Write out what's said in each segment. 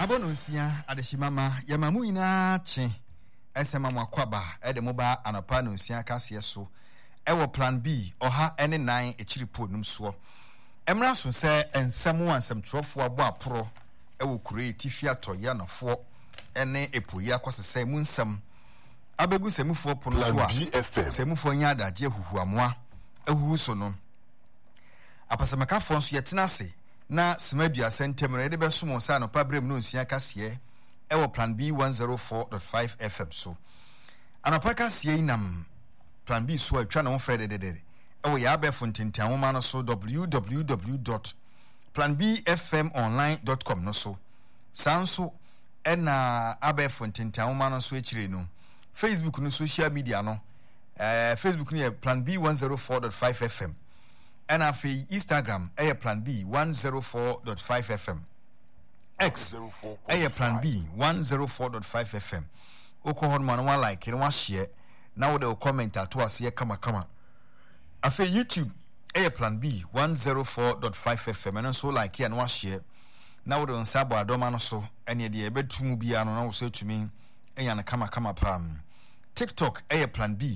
Abonusia adeshimama yamamu ina chi esema mwakwaba ede moba anapa no nsia kase so ewo plan B oha ene 9 echiripo numso emra so se ensem wansem trofo abo aporo ewo kure tifia toya nafo ene epoya kwasese mu nsem abegu semufo pono so a semufo nya adaje huhuamoa ehuhu so no apasamaka fo so yetenase na Simadua Sentem na de beso sa no pabrem no nsia kase ewo plan B 104.5 FM so anapa kase inam plan B so atwa na wo frede de ewo ya be fontintan wo ma no so www.planbfmonline.com no so sanso ena abe fontintan wo ma no so ekire no Facebook no social media no Facebook ni plan B 104.5 FM and afi Instagram plan B 104.5 FM X plan B 104.5 FM oko hon man one like and one share now the comment to us here kama afi YouTube plan B 104.5 FM and so like and one share now the nsabo adoma no so ene de ebetumu bia no na wo say to me eya na kama pam TikTok plan B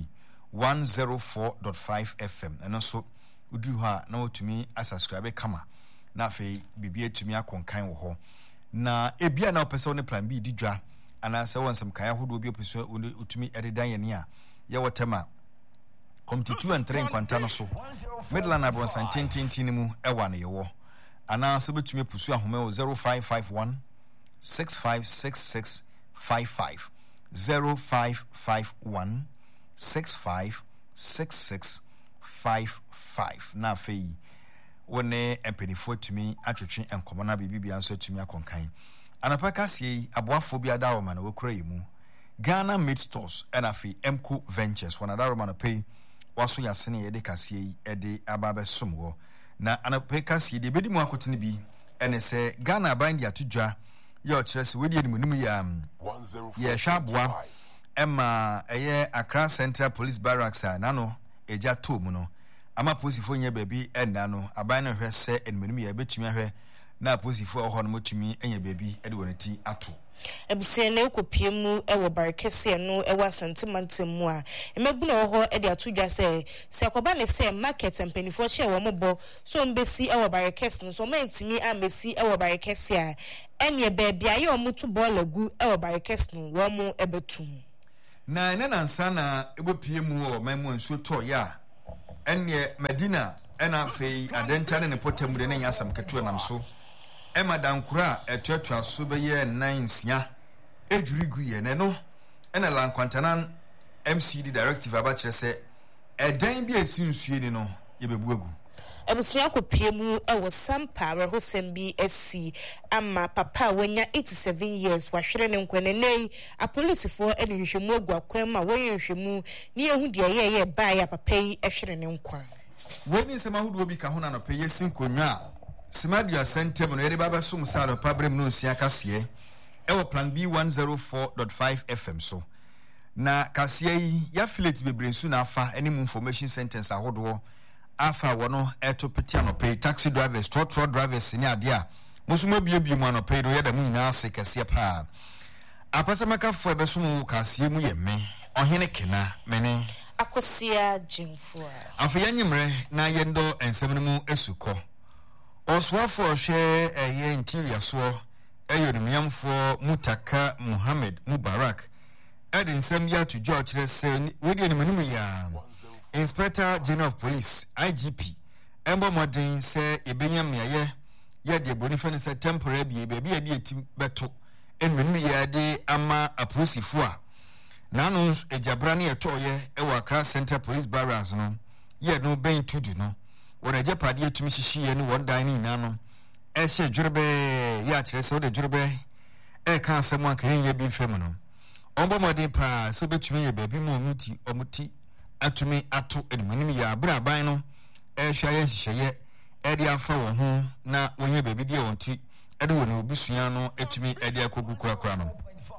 104.5 FM and so udu ha na otumi asubscribe kama na fe bibie tumi akonkan wo ho na ebia na opese one plan B didwa ana se wonsem kan ahodo bi opese otumi ededan ye ne a ye wotema committee 2 and 3 kwanta no so Midland Abronsan tintin mu ewa na ye wo ana so betumi pusu ahome 0551 656655 0551 656655 na fei wone empenifo tumi atwetwe enkomo na bibia nso tumi akonkan anapa kase aboafo bi adawoma na wokura yimu Ghana Meat Stores and afi Emco Ventures wana adawoma na pay waso yasene yede kase yi ede ababe somwo na anapa kase de bedi mu akotene bi ene se Ghana bandi atudwa ye ochirese wedi animu ya ye hwaboa Emma Accra Central Police Barracks nano eja to mu no ama posifo nya baby enda no aban no hwe se enmenum ya betumi ahwe na posifo ho no motumi enya baby ede wonati ato ebusua na ekopie mu ewo barekese no ewo asentimantem mu a emebuna ho ede atodwa se akoba ne se market empenifo che wo mobo so mbesi ewo barekese no so mantimi amesi ewo barekese a enye baby aye omutu bolagu ewo barekese no wo mu ebetum na nansa na ebopie mu o mamu nso to ya enye Medina ena fei adenta ne potamu de na nyasam ketu nam so ema dankura etuatua so be ye 9 ejurigu ye ne no ena lankwantanan MCD directive abachire se edan bi esinsuye ni no yebebu egu ebusua kopie mu ewo sampare hosem bi SC ama papa wanya 87 years wahwere ne nkwanenei a police for ene hwehwemu egu akwama woyehwemu ni ehu de ye ba ya papa yi ehwere ne nkwa woni sema hudu obi ka ho na no pe yesin konwa Simadua Sentem no yede baba sum sa no pabrem no nsia kase ewo plan B 104.5 FM so na kase yi ya affiliate bebrensu na afa any information sentence ahodo afa wono eto peti anope taxi drivers truck drivers ni ade a musuma biebie mu anope do yeda mu nyina se kase pa apasamaka fo ebesum kase mu yemme ohene kena mene akosia jemfo afa yanyimre na yendo ensem mu esuko oswafo hwe eye interior so eyonumiamfo Mutaka Muhammad Mubarak edinsem ya to George Resen wedi enimanu ya Inspector General of Police IGP embo modern se ebenyam yaye ye de bonifani se temporary bi etim beto enimanu ya de ama aposifo a nanu ejabra ne etoye ewa Accra Central Police Barracks no ye no ben tudu no wona japade etumi hihie ne won dan ni nano ehye dwurebe ya kire se wode dwurebe ka asem aka yenye bi fem no ombo modern pa so betumi ye baby mu omuti atumi ato enimnim ya abra ban no ehwa ye hihye ede afa wo ho na wonye baby de wonti ede woni obusua no etumi ede akogu kura no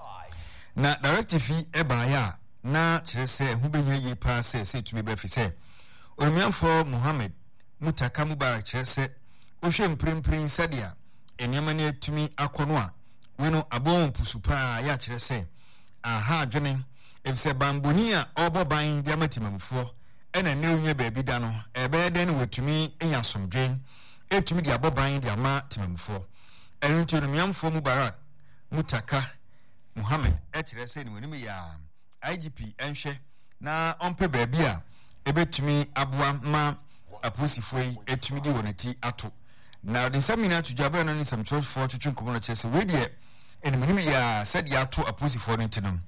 na directive eba ya na kire se hu benya yi pa se etumi ba fi se omiamfo Muhammad Mutaka Mubarak chese ohwe mprimprin sadia enyama ne atumi akono a we no abon pusupa ya kyerɛ sɛ aha adwene efisɛ bamboni a ɔbɔ ban de amatimamfo ɛna ne onye baabi da no ɛbɛyɛ den wetumi enya somdwen etumi de abɔ ban de ama timamfo ɛno nti no miamfo Mubarak Mutaka Muhammad ɛkyerɛ sɛ ne wɔnim ya IGP ɛnhwɛ na ɔmpɛ baabi a ebetumi aboa ma aposifo yi etumi de wɔnati ato na de samina to jabra no nsɛm twofo twetwe nkɔmɔ no kyerɛ sɛ we deɛ ɛnim ya sɛ de ato aposifo no ntinam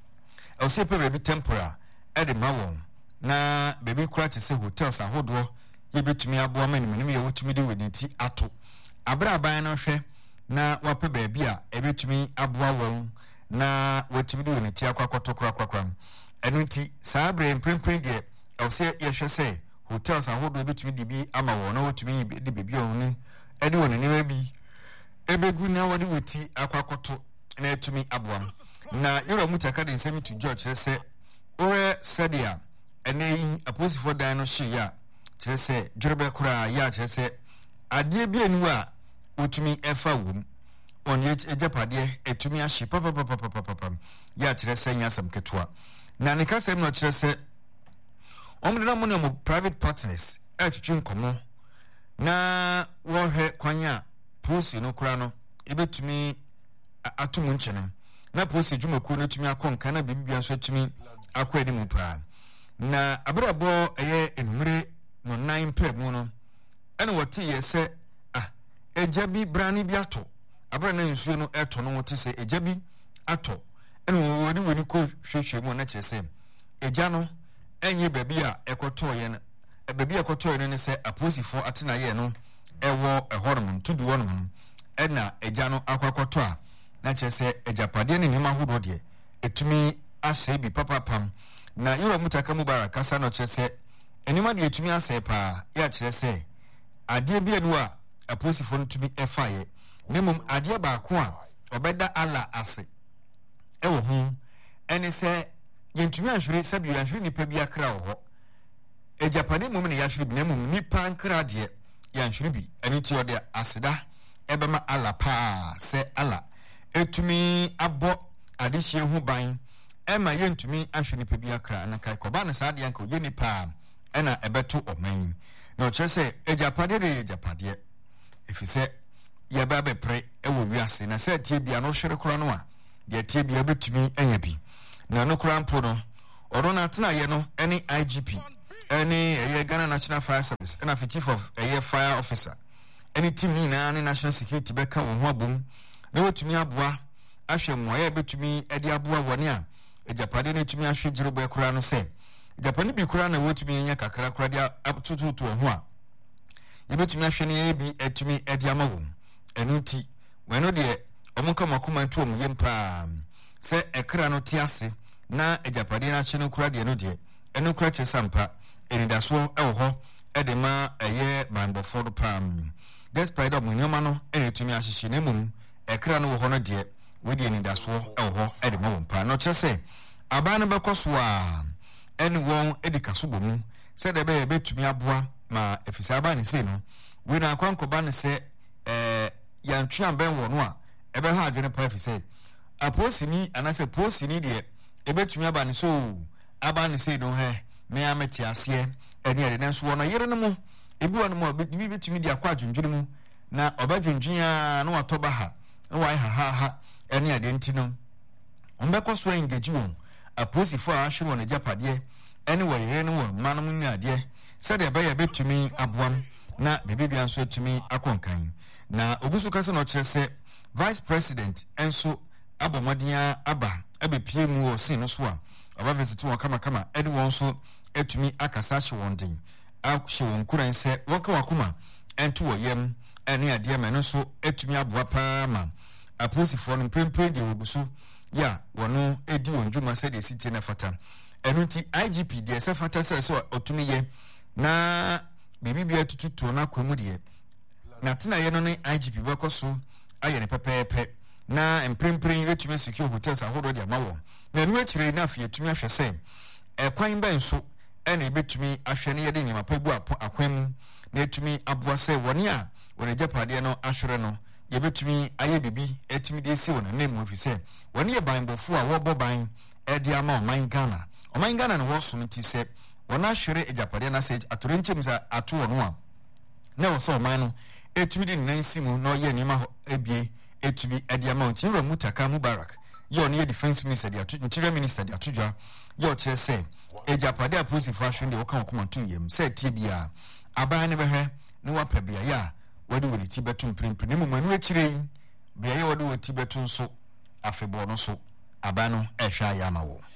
ɔsɛ pɛ baabi temporary ɛde ma wɔn na baabi kura te sɛ hotels ahodoɔ yɛbɛtumi aboa ma nim yɛ wɔtumi de wɔnati ato abraban no hwɛ na wapɛ baabi a ɛbɛtumi aboa wɔn na wɔtumi de wɔnati akɔkɔtɔ korakora ɛno nti saa bre mprempren deɛ ɔsɛ yɛhwɛ sɛ hotels ahodoɔ bɛtumi de bi ama wɔn na wɔtumi de baabi a wɔn ne ɛde wɔn nneɛma bi ɛbɛgu na wɔde wɔti akɔkɔtɔ na ɛtumi aboa na yɛrɛ Mutaka de nsɛm to George kyerɛ sɛ ɔrɛ sɛdeɛ ɛnɛ yi aposifo dan no hye ya kyerɛ sɛ dwerɛbɛ koraa yɛ kyerɛ sɛ adeɛ bi anu a wɔtumi ɛfa wom ɔne agyapadeɛ ɛtumi ahye papapapapapam yɛ kyerɛ sɛ nyɛ asɛm ketewa na ne kasɛm no kyerɛ sɛ ɔmo de na mo ne mo private partners ɛtwitwi nkɔmɔ na wɔhwɛ kwan a posi no koraa no ɛbɛtumi ato mu nkyɛn na posi dwumakuo no tumi akɔ nka na bibia nso tumi akɔ anim paa na abrabɔ ɛyɛ enumere no nan pɛ mu no ɛna wɔte yɛ sɛ egya bi brane bi atɔ abra na nsuo no ɛtɔ no wɔte sɛ egya bi atɔ ɛna wɔde wɔni kɔ hwehwɛ mu na kyerɛ sɛ egya no ɛnyɛ baabi a ɛkɔtɔɔ yɛ no baabi a ɛkɔtɔɔ yɛ no ne sɛ aposifo atena yɛ no ɛwɔ ɛhɔnom ntudu hɔnom ɛna egya no akɔkɔtɔ a na kyerɛ sɛ agyapadeɛ ne nneɛma ahodoɔ deɛ ɛtumi ahyɛ bi papapam na yɛrɛ Mutaka Mubarak kasa no kyerɛ sɛ nneɛma deɛ ɛtumi asɛe paa yɛ kyerɛ sɛ adeɛ bi anu a aposifo no tumi ɛfaeɛ na mmom adeɛ baako a ɔbɛda ala ase ɛwɔ ho ɛne sɛ yɛntumi ahwere sɛbi yɛahwere nipa bi akra wɔ hɔ agyapade mmom ne yɛahwere bi na mmom nipa nkra deɛ yɛahwere bi ɛno nti ɔde aseda ɛbɛma ala paa sɛ ala ɛtumi abɔ adehyie ho ban ɛma yɛntumi ahwere nipa bi akra na kai kɔba ne saa deɛ nka ɔyɛ nipa ɛna ɛbɛto ɔman na ɔkyerɛ sɛ agyapade de yɛ agyapadeɛ ɛfiri sɛ yɛbɛ bɛpere ɛwɔ wiase na sɛ tie bia no hwere kora no a deɛ tie bia bɛtumi anya bi na no kora mpo no ɔno na atena yɛ no ɛne IGP ɛne ɛyɛ Ghana National Fire Service ɛna fi chief of ɛyɛ fire officer ɛne team nyinaa ne national security bɛka wɔn ho abom na wɔtumi aboa ahwɛ mmoayɛ bɛtumi ɛde aboa wɔne a agyapade no tumi ahwɛ gyerebɔ kora no sɛ agyapade bi kora na wɔtumi nya kakra kora de atototo wɔn ho a yɛbɛtumi ahwɛ ne yɛ bi ɛtumi ɛde ama wɔn ɛno nti wɔn deɛ ɔmo kamakoma nto ɔmo yɛ mpaa sɛ ɛkra no te ase na agyapade no akye no kora deɛ no deɛ ɛno kora kyɛ sampa ɛnidasoɔ ɛwɔ hɔ ɛde ma ɛyɛ banbɔfoɔ no paa despite ɔmo nneɛma no ɛna ɛtumi ahyehyɛ na mmom ɛkra no wɔ hɔ no deɛ wɔde ɛnidasoɔ ɛwɔ hɔ ɛde ma wɔn paa na ɔkyerɛ sɛ aban no bɛkɔ so a ɛne wɔn ɛdi kaso bɔ mu sɛdeɛ ɛbɛyɛ ɛbɛtumi aboa ma ɛfisɛ aban ne sei no wei na akwankɔba ne sɛ yɛntwe abɛn wɔ no a ɛbɛha adwene pa ɛfisɛ aposini anasɛ posini deɛ ɛbɛtumi aba ne so aba ne sei no hɛ mea mete aseɛ ɛne ɛde nanso wɔ no yere no mu ebi wɔ no mu a bibi bɛtumi de akɔ adwendwene mu na ɔbɛdwendwen a na watɔ ba ha na wayɛ hahaha ɛne adeɛ nti no ɔmbɛkɔ so engage wɔn aposifo a ahwere wɔn agyapadeɛ ɛne wɔ yere no wɔ mma no mu ne adeɛ sɛdeɛ ɛbɛyɛ bɛtumi aboam na bibibia nso atumi akɔ nkan na obi so kasa na ɔkyerɛ sɛ vice president enso abɔmɔden aba abɛpie mu wɔ sin no so a ɔba visit wɔn kamakama ɛde wɔn so atumi akasa hyɛ wɔn den ahyɛ wɔn kuran sɛ wɔka wakoma ɛnto wɔ yam ɛne adeɛ ma no nso atumi aboa paa ma aposifoɔ no mprempren deɛ wɔgu so yɛ a wɔno ɛdi wɔn dwuma sɛdeɛ ɛsi tie no fata ɛno nti IGP deɛ sɛ fata sɛ ɔtumi yɛ na bibibia tututuo no akɔ mu deɛ na tena yɛ no ne IGP bɛkɔ so ayɛ ne pɛpɛɛpɛ na mprempren yɛtumi secure hotels ahodoɔ de ama wɔn na ɛno akyire na afei yɛtumi ahwɛ sɛ ɛkwan bɛn so ɛna yɛbɛtumi ahwɛ ne yɛde nneɛma pa gu akwan mu na yɛtumi aboa sɛ wɔne a wɔn agyapadeɛ no ahwere no yebetumi aye bibi etimi de si wona name ofi se woni ye ban bofo a wo boban e de ama oman Ghana no wo so nti se wona hwere ejapade na se atorenchem sa ato wono a na wo so oman no etimi de nansi mu na ye nima ebie etumi e de ama nti Mutaka Mubarak ye oni defense minister de atu interior minister de atujwa ye o kire se ejapade a police fashion de wo kan okoma to yem se tie bia aban ne behwe ne wapa bia ya wadi wodi ti betum primprim mu manu akire bia ye wodi wodi betum so afebo no so aban no ehwa ya ma wo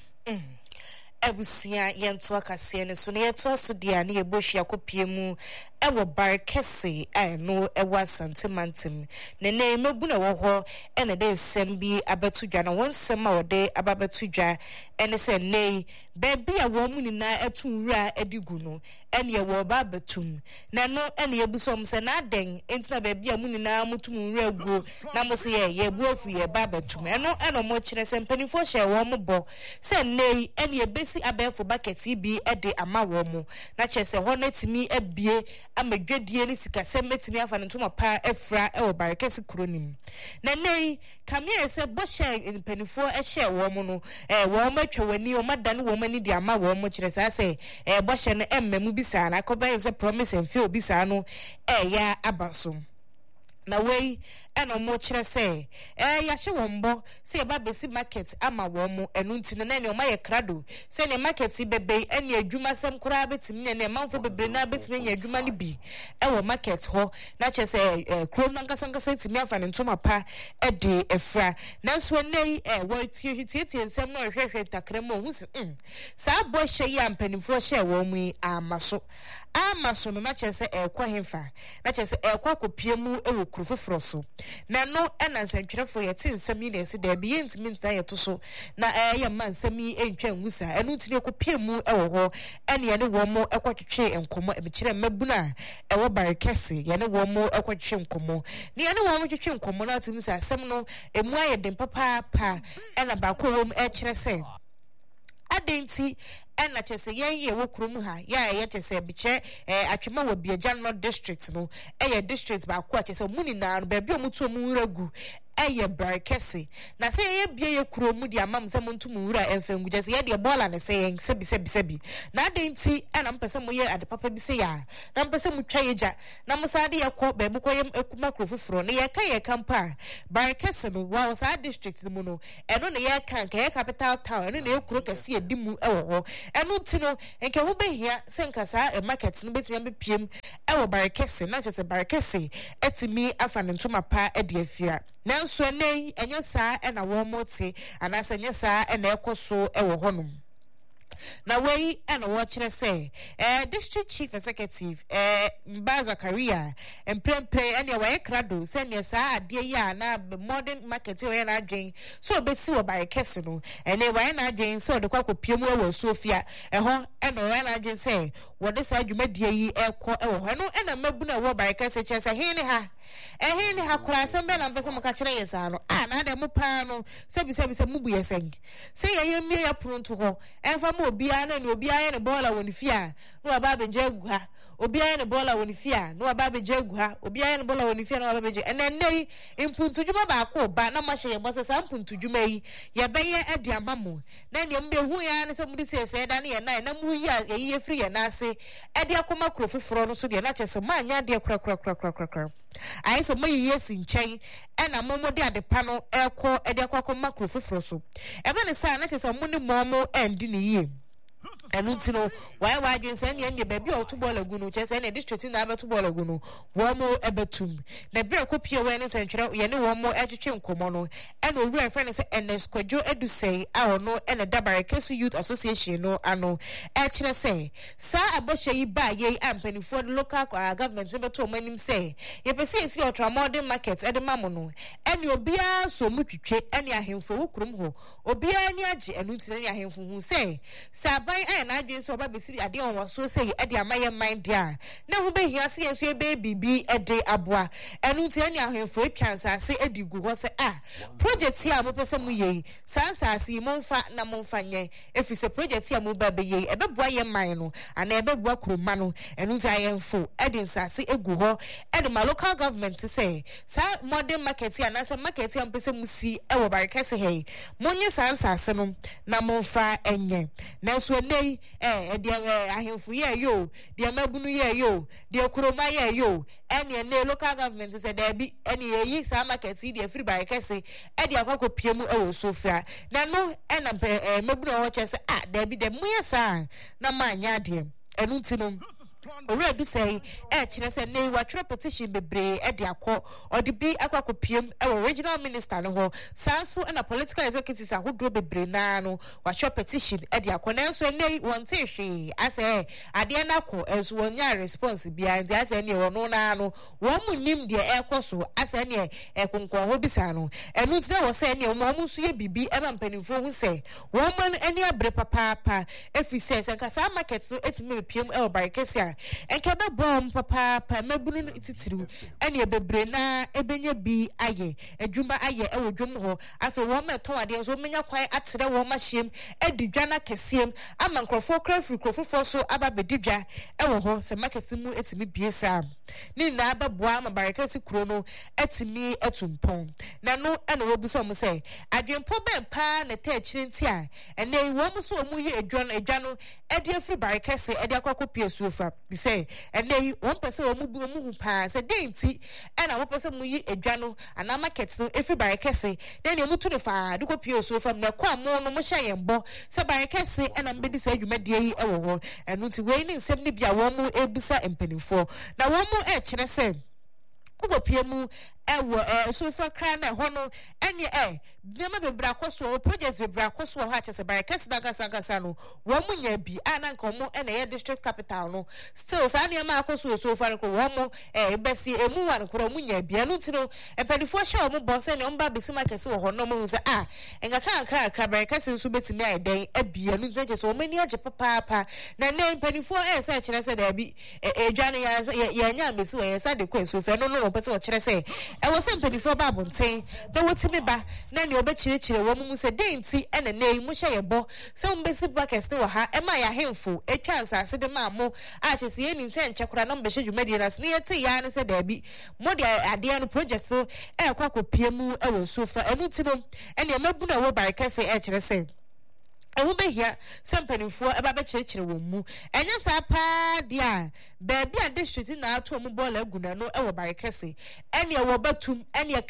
Abusia yento akase ne so ne yeto aso dia ne yebohia kopie mu ewo barkese no ewo asantemantem ne ne mebu na wo ho ene de sem bi abetudwa na wonsem a wode ababetudwa ene se nei baby a wo mu ni na etu nwura edigu no ene ye wo ba betum na no ene yebusom se na den entina baby a mu ni na mutum nwura gu na mo se ye bu afu ye ba betum eno mo kire se mpanifo hye wo mo bo se nei ene ye besi abefo bucket bi ede ama wo mo na chese ho netimi abie amadwadie ni sikasem metimi afa ne ntoma pa efra e barekesi kronim na nei kamia se bohye mpanifo ehye wo mo no wo matwa wani o madane wo mani di ama wo mo kire sa se bohye no emmemu bisa na akoba se promise and feel bisa no ya abaso na wei eno mo kire se ya hye wombo se ba besi market ama wo mo enu ntine na ne o ma ye krado se ne market bebe ene adwuma sem kura betimi ne manfo bebre na betimi nya adwuma ne bi wo market ho na che se krom na nkasa timi afa ne ntoma pa de efra na so nei wo tie nsem na hwehwe takramo hu se sa bo hye ya mpanimfo hye wo mu amaso no na che se ekwa hemfa na che se ekwa kopie mu ewo kurufoforo so na no ena nsantwerefo ye tin nsami na esi da bi yentimi nta ye to so na ye man nsami entwa nwusa enu ntine kopie mu ewo ho ene ye ne wo mo ekwatwetwe enkomo ebekire mabuna ewo barekese ye ne wo mo ekwatwetwe enkomo ne ye ne wo mo twetwe enkomo na timi sa asem no emu aye den papa ena ba ko wo mo ekire se adenti ena chese ye wo krum ha ye chese biche atwema wo biaja no district no district ba ko chese muni na no ba bi omutu omuragu barekese na se ye bia ye krom di amam se montum wura enfengu jese ye de bola na se ye sebi na adenti ena mpese mo ye ade papa bi se ya na mpese mo twa yeja na mo sa de ye ko ba bu ko ye ekuma krofoforo ne ye ka ye kampa barekese no wa sa district no no eno ne ye kan ka ye capital town eno ne ye kuro kase edimu ewo enu tino enke ho behia senkasa market no betia be piem ewo barekese na chese barekese etimi afa ne ntoma pa de afia na nso nei enya saa na wo mote anase enya saa na ekoso ewo honum na wei ena wo kire say district chief executive Mbaza Career empempe ene wa krado se ne saa ade ya na modern market we na adwen so besi wo barekese no ene wa na adwen so de kwakopiem ewo Sofia ho ene wa na adwen say wo de saa dwumadie yi ekọ ewo ho no ena mabuna wo barekese kire say he ne ha kura sembe na mpese mo ka kire yesa no na de mo pa no sebi mubu yesen se ye mie ya pronto ho enfa mo obia na obia ne bola woni fia no aba beje agu ha obia ne bola woni fia no aba beje agu ha obia ne bola woni fia no aba beje enennei impuntu dwuma ba ko ba na ma hye bo se sa impuntu dwuma yi ye beye ade amamo na ne mbe hu ya ne se mudi se da ne ye na mu ya ye firi ye na ase ade akoma krofoforo no so de na chese ma anya de kra ai so mayi yesi nchen ena momo de ade pa no ekọ ede akoma krofoforo so ebe ne sa na chese mo ni momo endi ne yie enu tino wa adwen se ne baby o to bola gu no chese ne district na abeto bola gu no wo mo ebetum na bre kopie we ne sentwere ye ne wo mo etwetwe nkomo no ena owura friend ne se NS Kwadwo Edusei a no ena Barekese Youth Association no ano kire se sa aboshe yi ba ye ampanifo local government beto manim se ye pese esi ultra modern market ede mamo no ene obia so mutwetwe ene ahemfo wokrum ho obia ani age enu ntine ne ahemfo hu say saban na adwen so oba besi ade on waso say ade amaye mind dia na hu be hia se yeso be bibi ede aboa enu ntine ne ahemfo atwansa se edi gu ho say project here mo pese mu yei sansasi monfa na monfa nye efise project here mo ba be yei ebeboa ye man no ana ebeboa kroma no enu nti ayemfo ede nsase egu ho ede ma local government say sa modern market here na say market here pese mu si ewo barekese hey monye sansase no na monfa enye na so nei ede ahemfo ye yo de mabunu ye yo de kroma ye yo ene ne local government say there be ene yi sa market de free barekese ede akwa piemu ewo sofia na no ena mabunu ho che say there be dem yesa na manya de enu ntino already say kire say nei wa try petition bebre de akọ odi bi akwa kopiem original minister no ho sanso na political executives ahodro bebre na no wa try petition de akọ na so nei wonte hwe ase ade na akọ enso wonya response bia nti ase ne wono na no wo munim de ekoso ase ne ekonkon ho bisa no enu ntino wo say ne wo mu so ye bibi ema mpanimfo hu say wo man ani abre papa efi say nkasa market no etimi piem barekese enkebe bom papa mabunu titiru ene bebre na ebenye bi aye adwuma aye ewodwom ho afi wo meto ade so menya kwai atere wo mahiem edidwa na kesiem ama nkrofo krafo so aba bedidwa ewo ho se market mu etimi biesa ni na ababoa ama barekese kuro no etimi etumpon na no ene wo buso mo say adwempo ben pa na ta akirenti a ene wo mo so mu ye edwa no ede afri barekese ede akwakopi asuofa bi say ene won pese wo mu pa say denti ena wo pese mu yi edwa no ana market no afri barekese na ne mu tu ne fa de kopi asuofa na kwa mo no mo hye yembo say barekese ena mbedi say adwumade yi ewo ho enu ti we ni nsem ne bia wo mu ebusa empanifo na wo mu kire say ugopiemu ewo so for kra na ho no ene nema bebra akoso project bebra akoso ha chese barekese daga sangasa no wo munya bi ana nka mo ene ye district capital no still sa ne ma akoso so for ko wo mo besi emu wan ko munya bi anu ti no empadifo hye wo mo bonse ne omba besi market wo ho no mo se enga kra barekese nso betimi ayden abia nu nje so mani age papa na ne empadifo se kire se da bi edwane ya nya besi wo ye sa de ko so fe no pese wo kire se ewo se empadifo ba bonten na wotimi ba na ne obekirikire wo mu se denti ene nei mu hye yebo se mbesi buckets ne wo ha e ma ya hemfo etwa ansase de ma mo a chese ye nim se nchekura na mbehye dwumadi na se ne yeti ya ne se da bi mo de ade no project no kwa kopiemu ewo sofa enu ti no ene mabu na wo barekese kire se ewu behia sempanifo eba be kirikire wo mu enya sa pa dia baabi a district na ato mu ball aguna no ewo barekese ene ewo batum ene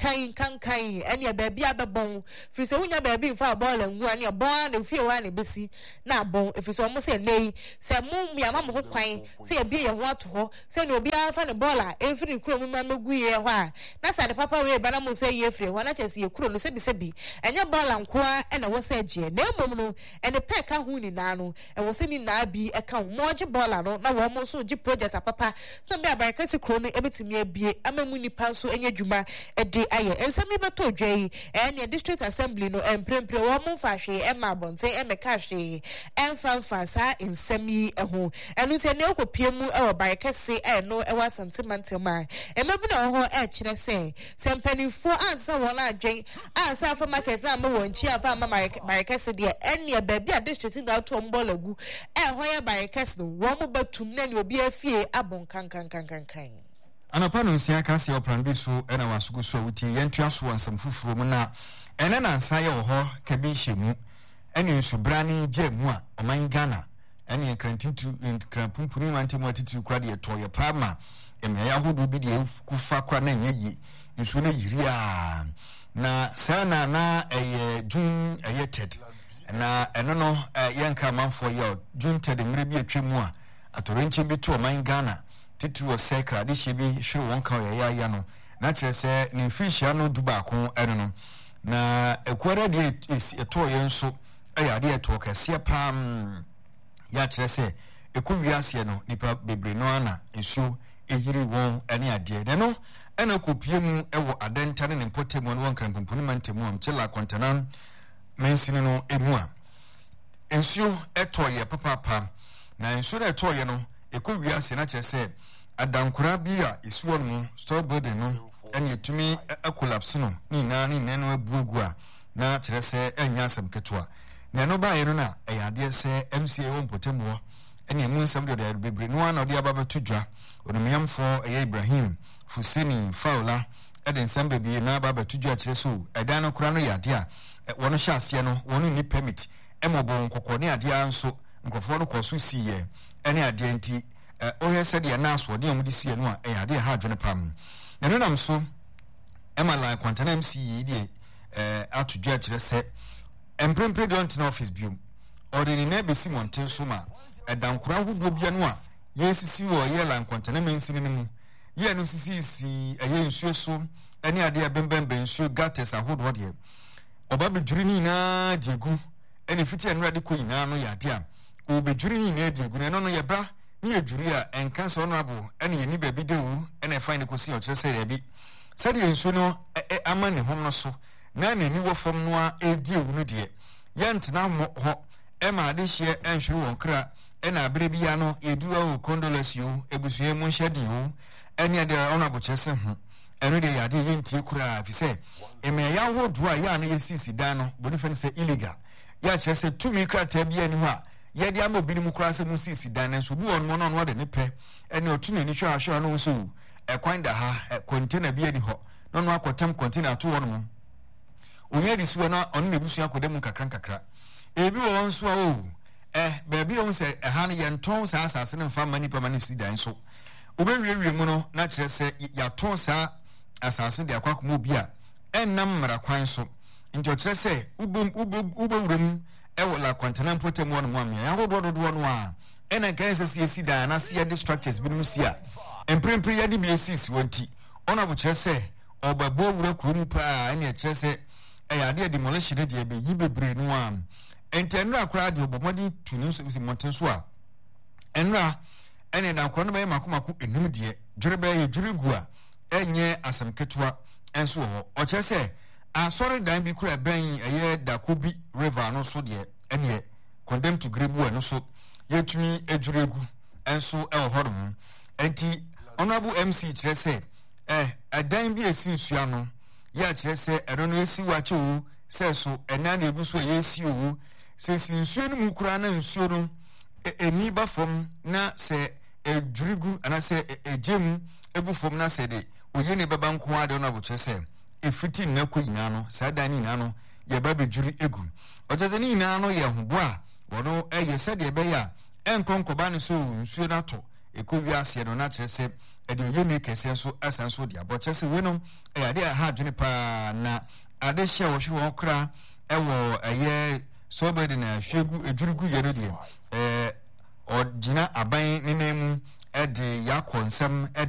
kan ene baabi abebon firi se wunya baabi mfa ball angu ene bon na fie wa na besi na bon firi se omo se nei se mu mia ma mo kwan se e bi ye ho ato ho se ne obi afa ne ball a efiri kuro mu ma megu ye ho a na sa de papa we ba na mo se ye firi ho na chese ye kuro no se bi enya ball anko a ene wo se gie na emom no ene peka hu ni na no e wo se ni na bi e ka mo je baller no na wo mo so je project papa so be abarekase kro no ebetimi abie amamu nipa so enya dwuma e de aye ensami beto dwai ene district assembly no emprempre wo mo fa hwe e ma bonten e meka hwe emfa sa ensami e ho enu se ne okopiemu e wo barekase e no e wa santimantema e mabu na ho e kire se sempanifo ansa wo na adwen ansa fa market na ma wonchi afa ma barekase de ene baabi a district na ato mbolagu ho ya barekase no wo mo batum na ne obi afie abon kan anapa no nsia ka se opran bi so ena wasugo so wuti yentua so wansam fufuro mu na ene na nsa ye wo ho ka bi hyemu ene nsu brani jemu a oman Ghana ene krantintu kranpumpuni mantemu atitu kra de to ye pama emya hodo bi de kufa kra na nyeyi nsu na yiria na sana na jun ted na eno no yenka manfo ye jun ted mire bi atwemu a atorenche bi to oman Ghana titu wo sekra de hye bi hwe wonka ya no na kire se ni fishia no duba ko eno no na ekwara de eto ye nso ya de eto kase pam ya kire se ekubia se no nipa bebre no ana esu ehiri won ene ade de no ena kopie mu ewo adenta ne mpotemu no wankran pomponi mantemu am chela kontanan mensini no emu a ensuo etoye papa na ensuo na etoye no ekowia se na kyerese adankura bi a isuo no store building no ene etumi collapse no ni no abuogu a na kyerese enya asem ketoa na no ba ye no na eyade se MCA wo mpotemu ene emu nsem de bebre no na ode ababa tudwa onumiamfo Ibrahim Fusini Faula eden sembe bi na baba tudwa kyerese edan no kura no yade a wono hya ase no wono ni permit emobo nkokɔ ne ade anso nkofo no kɔ so siye ene ade nti ohye sɛ de na aso de amudi sie no a ade ha adwene pam na no nam so emala kwantana MCE de atudwa kyerese emprempre don't in office biom ordini na besi monten so ma edankura hudo bia no a yesisi wo yela kwantana mensini mu ye no sisi nsuo so ene ade abembembe nsuo gates ahodo de oba bedwiri ni na diegu ene fiti enra de ko ina no yade a obedwiri ni na diegu no no ye bra ni edwiri a enka so no abo ene ye ni ba bi dewu ene fine ko si o kire se bi sade nsuo no ama ne hom no so na ni wo fam no a edi ewu no de yentena ho ema ade hye enhwere won kra ena abere bia no edura o condolence yo ebusue mu hyedi yo ene ade ona bo kyese ho eno de yade yenti kura afise eme ya wodu a ya na yesisi dan no boni fe se illegal ya kyese tumi krata bia ni ho a ye de ama bini mu kura se mu sisi dan nso bi won no no de ne pe ene otuni ni hwa hwa no so ekwan da ha container bia ni ho no no akotam container to won onye di suwa na onu nebusu akodemu kakra ebi wo nso a baabi o se ha ne yenton sa asase ne mfa mani pa mani si dan so obewiewie mu no na kyerɛ sɛ yaton sa asase de akwakomo bi a ennam mara kwan so nti kyerɛ sɛ ubewuram ewo la kwantana mpotemu ono amia ya hodo no a ena kan sɛ si dan na se de structures bi mu si a emprempre ya de bi esis wonti ona bo kyerɛ sɛ obabo wura kurum pa ene kyerɛ sɛ ayade demolition de be yibebre no a entenra akra de obomodi tunu so monten so a enra ene na akra no be makomako enum de dwere be ye dwere gu a enye asem ketua enso ho o kire se asori dan bi kura ben eye dakobi river no so de ene condemn to grebu no so yetumi edwere gu enso e horom enti honorable MC kire se adan bi esinsuya no ya kire se ero no esi wache o se so ena na ebu so yesi o se sinsuo no mu kura na nsuo no eni ba fom na se edwirigu ana se ejemu ebu fom na se de oye ne baba nko ade no aboche se efiti na ko ina no sa dan ina no ye ba bedwiri egu ojaze ni ina no ye hobo a wono eye se de be ya enkonkoba ne so nsuo na to ekowi ase no na kire se ede ye ne kese so asanso de aboche se we no ade ha adwene pa na ade hye wo hwe wo kra ewo eye so bedi na hwegu edwurugu yero de ogina aban nenemu ede yakonsam